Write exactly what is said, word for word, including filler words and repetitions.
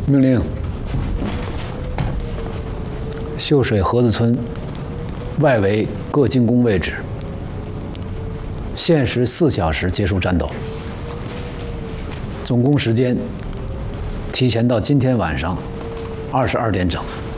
命令：秀水河子村外围各进攻位置，限时四小时结束战斗。总攻时间提前到今天晚上二十二点整。